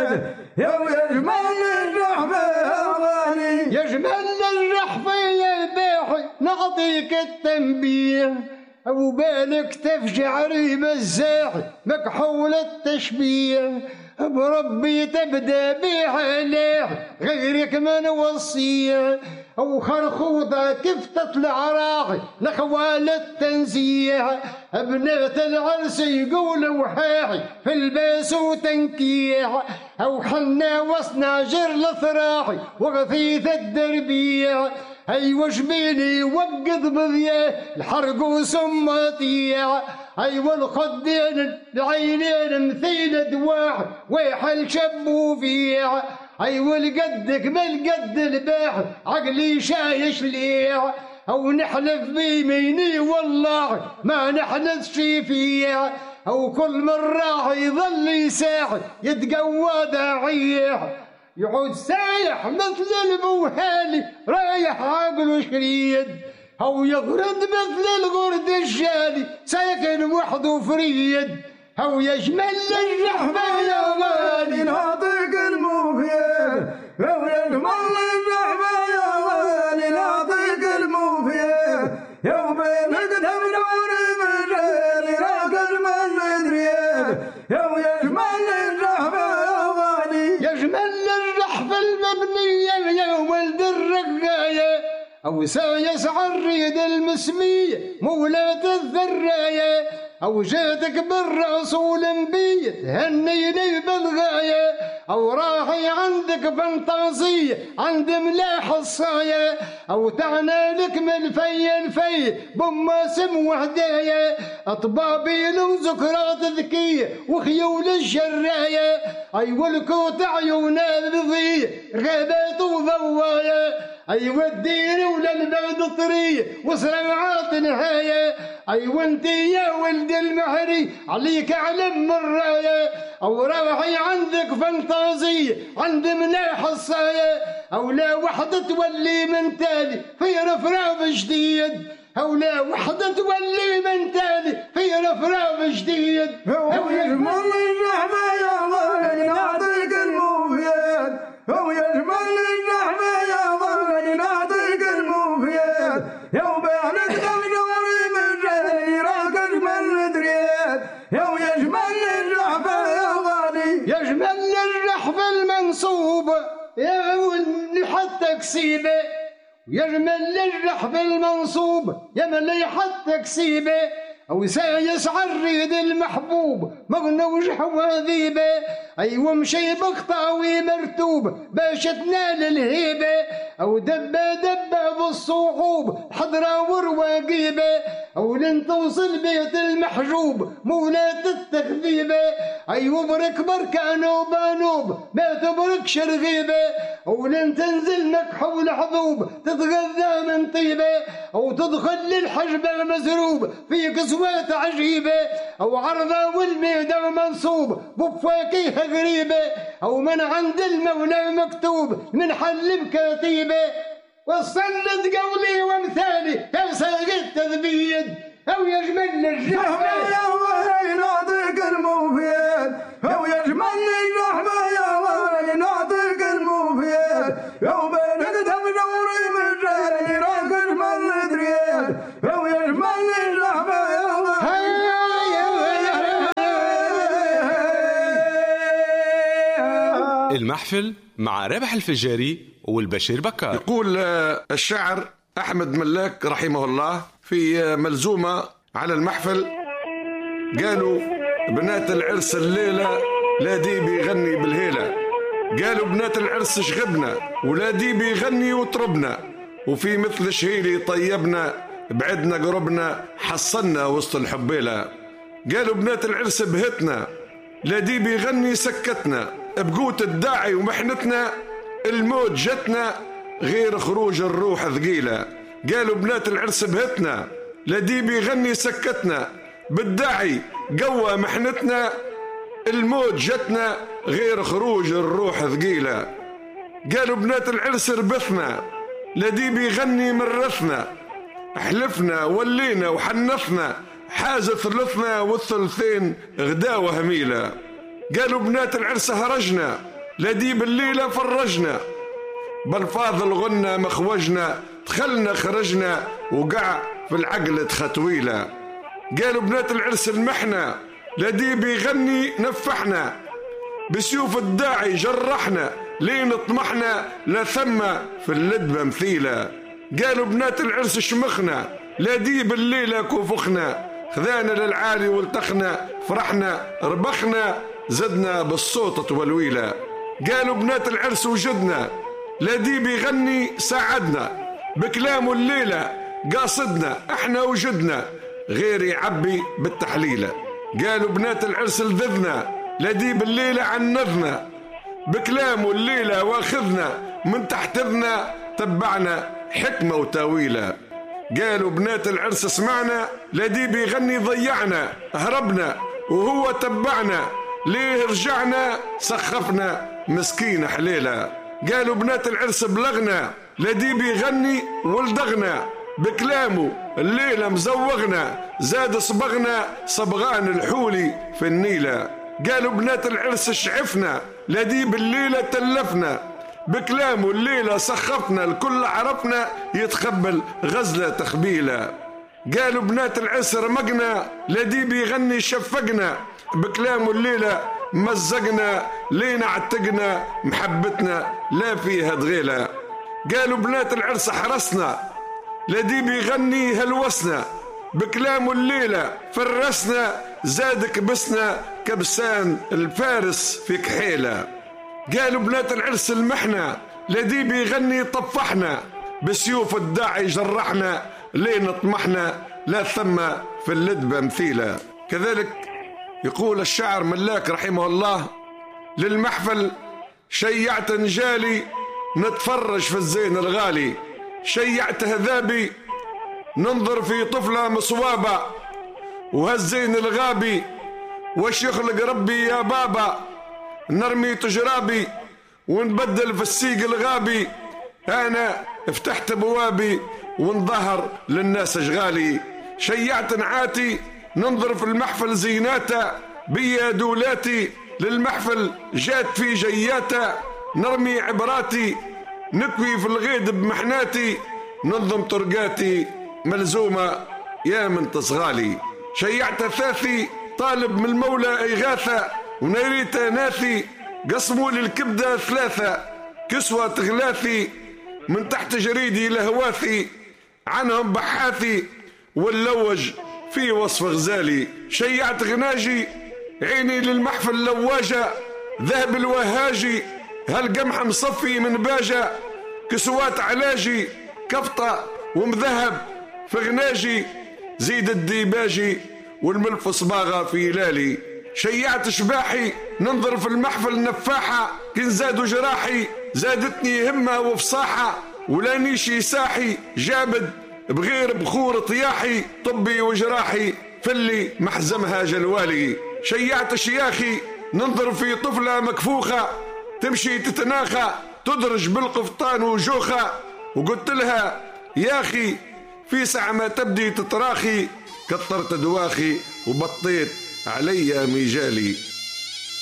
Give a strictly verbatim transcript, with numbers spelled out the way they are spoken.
الموفيد ويجمل الرحبة يا غالي يجمل الرحبة يا باحي نعطيك التنبيه وبالك تفجع ريب الزاحي مكحول التشبيه بربي تبدا بيها لاح غيرك من وصيه او خرخوطه كيف تطلع راحي لخوال التنزيه ابنات العرس يقولوا حاحي في الباس وتنكيح او حنا وصنا جر الثراحي وغثيث الدربيه ايوا جبيني وقد بضياه الحرق وسماتيه ايوا الخدين العينين مثيل دواح ويحل شبو فيه ايوا القدك بالقد الباح عقلي شايش ليه او نحلف بيميني والله ما نحلف شي فيه او كل مرة يظل يساح يتقوى داعيه يعود سايح مثل البوهالي رايح عقله شريد او يغرد مثل الغرد الجالي ساكن وحده فريد او يجمل الرحمة يا غالي نعطيك الموفيد او يجمل الرحمة يا غالي نعطيك الموفيد يا بينك تبنور مجالي راك المال دريد او يجمل الرحمة يا غالي يجمل الرحمة المبنية يا ولد الرقاية أو سيسعى الريد المسمية مولاة الذراية أو جاتك بالرسول مبيت هنيني بالغاية أو راحي عندك فانتازية عند ملاح الصاية أو تعنى لك من في الفي بماسم وهدايا أطبابيل وذكرات ذكية وخيول الجراية أيوة الكوت عيون البضية غابات وضوايا أيوة الدين ولا البلد طرية وسرعات نهاية أيوة انت يا ولد المهري عليك علم الراية أو راحي عندك فانتازية عند مناح الصاية أو لا وحدة تولي من تالي في رفراف جديد أو لا وحدة تولي من تالي في رفراف جديد أو يجمل الرحمة يا غالي نعطيك الموفيد أو يجمل الرحمة يا غالي نعطيك الموفيد يوم بيعنك تبنوري من جهلي راك اجمل دريد يو يجمل الرحمة يا غالي يجمل الرحمة المنصوبة يا ولد حتى كسيبه يجمل الرحمة المنصوبة يا ملي حتى كسيبه أو سيسعى الريد المحبوب مغنوج حواذيبه أيوة مشي بخطاوي مرتوب باش تنال الهيبة أو دبة دبة بالصحوب حضرة ورواقيبة أو لن توصل بيت المحجوب مولاة التخذيبة أيوة برك بركانو بانوب ما تبرك شرغيبة أو لن تنزل مكحول حظوب تتغذى من طيبة أو تدخل للحجبة المزروب في كسوات عجيبة أو عرضة والميدة منصوب بفاكيها غريبة أو من عند المولى مكتوب من حل بكتيبة وصلت قولي وامثالي كم ساق التذبيد أو يجمل الرحمة يا غالي نعطيك الموفيد أو يجمل الرحمة يا غالي نعطيك الموفيد يوم بينك تبنوري من جهلي راك اجمل دريد أو يجمل الرحمة يا غالي. المحفل مع رابح الفجاري والبشير بكار. يقول الشاعر أحمد ملاك رحمه الله في ملزومة على المحفل قالوا بنات العرس الليلة لا دي بيغني بالهيلة قالوا بنات العرس شغبنا ولا دي بيغني وطربنا وفي مثل شهيلي طيبنا بعدنا قربنا حصلنا وسط الحبيلة قالوا بنات العرس بهتنا لا دي بيغني سكتنا بقوت الداعي ومحنتنا الموت جتنا غير خروج الروح ثقيلة قالوا بنات العرس بهتنا لا دي بيغني سكتنا بالداعي قوى محنتنا الموت جتنا غير خروج الروح ثقيلة قالوا بنات العرس ربثنا لا دي بيغني مرثنا حلفنا ولينا وحنفنا حاز ثلثنا والثلثين غداوة هميلة قالوا بنات العرس هرجنا لديب الليلة فرجنا، بالفاظ الغنى مخوجنا، دخلنا خرجنا وقع في العقل تختويلة. قالوا بنات العرس المحنة، لديب يغني نفحنا، بسيوف الداعي جرحنا، لين طمحنا لا ثم في اللدبة مثيلة. قالوا بنات العرس شمخنا، لديب الليلة كوفخنا، خذانا للعالي والتخنا، فرحنا ربخنا، زدنا بالصوت تولويلة. قالوا بنات العرس وجدنا، لديب يغني ساعدنا، بكلامه الليلة قاصدنا، احنا وجدنا غير يعبي بالتحليلة. قالوا بنات العرس لذذنا، لديب الليلة عنذنا، بكلامه الليلة واخذنا، من تحت اذنا تبعنا حكمة وتاويلة. قالوا بنات العرس اسمعنا، لديب يغني ضيعنا، هربنا وهو تبعنا، ليه رجعنا سخفنا مسكين حليلة. قالوا بنات العرس بلغنا، لديب يغني ولدغنا، بكلامه الليلة مزوغنا، زاد صبغنا صبغان الحولي في النيلة. قالوا بنات العرس شعفنا، لديب الليلة تلفنا، بكلامه الليلة سخفنا، الكل عرفنا يتقبل غزلة تخبيلة. قالوا بنات العرس رمقنا، لديب يغني شفقنا، بكلامه الليلة مزقنا، لين عتقنا محبتنا لا فيها دغيلة. قالوا بنات العرس حرسنا، لديب يغني هلوسنا، بكلامه الليلة فرسنا، زاد كبسنا كبسان الفارس في كحيلة. قالوا بنات العرس المحنة، لديب يغني طفحنا، بسيوف الداعي جرحنا، لين طمحنا لا ثم في اللدبة مثيلة. كذلك يقول الشاعر ملاك رحمه الله، للمحفل شيعت نجالي، نتفرج في الزين الغالي، شيعت هذابي ننظر في طفلة مصوابة، وهالزين الغابي وش يخلق ربي يا بابا، نرمي تجرابي ونبدل في السيق الغابي، أنا فتحت بوابي ونظهر للناس اشغالي، شيعت نعاتي ننظر في المحفل زيناتا، بيا دولاتي للمحفل جات في جياتا، نرمي عبراتي نكوي في الغيد بمحناتي، ننظم طرقاتي ملزومة يا من تصغالي. شيعت ثاثي طالب من المولى إغاثة، ونريت ناثي قسموا للكبدة ثلاثة، كسوة غلاثي من تحت جريدي لهواثي، عنهم بحاثي واللوج في وصف غزالي. شيعت غناجي عيني للمحفل لواجة، ذهب الوهاجي هالقمح مصفي من باجة، كسوات علاجي كفطة ومذهب في غناجي، زيد الديباجي والملف صباغة في لالي. شيعت شباحي ننظر في المحفل نفاحة، كن زادوا جراحي زادتني همة وفصاحة، ولا نيشي ساحي جابد بغير بخور طياحي، طبي وجراحي فاللي محزمها جلوالي. شيعت شياخي ننظر في طفلة مكفوخة، تمشي تتناخى تدرج بالقفطان وجوخة، وقلت لها يا أخي في ساعة ما تبدي تتراخي، كثرت دواخي وبطيت علي ميجالي.